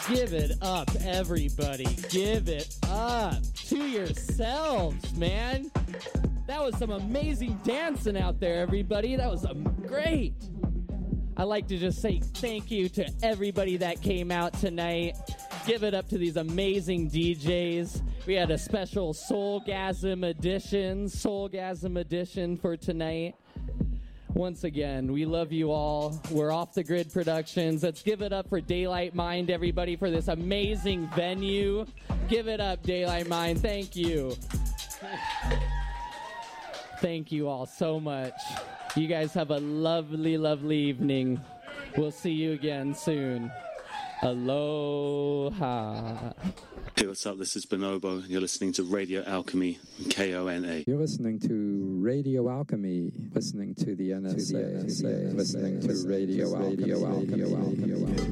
Give it up, everybody. Give it up to yourselves, man. That was some amazing dancing out there, everybody. That was great. I like to just say thank you to everybody that came out tonight. Give it up to these amazing DJs. We had a special Soulgasm edition for tonight. Once again, we love you all. We're Off the Grid Productions. Let's give it up for Daylight Mind, everybody, for this amazing venue. Give it up, Daylight Mind. Thank you. Thank you all so much. You guys have a lovely, lovely evening. We'll see you again soon. Aloha. Hey, what's up? This is Bonobo. You're listening to Radio Alchemy, KONA. You're listening to Radio Alchemy, listening to the NSA, listening to Radio Alchemy.